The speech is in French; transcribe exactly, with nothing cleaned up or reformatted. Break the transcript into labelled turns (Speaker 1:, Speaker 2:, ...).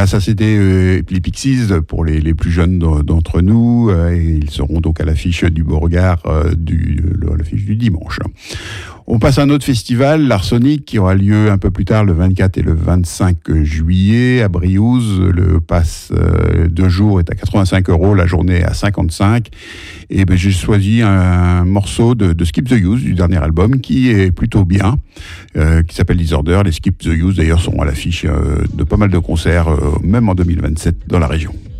Speaker 1: Voilà, ça c'était euh, les Pixies pour les, les plus jeunes d'entre nous. Euh, et ils seront donc à l'affiche du Beauregard euh, du, à l'affiche du dimanche. On passe à un autre festival, l'Arsonic, qui aura lieu un peu plus tard, le vingt-quatre et le vingt-cinq juillet, à Briouze. Le pass euh, deux jours est à quatre-vingt-cinq euros, la journée est à cinquante-cinq. Et ben, j'ai choisi un morceau de, de Skip the Use, du dernier album, qui est plutôt bien, euh, qui s'appelle Disorder. Les Skip the Use, d'ailleurs, seront à l'affiche euh, de pas mal de concerts, euh, même en deux mille vingt-sept, dans la région.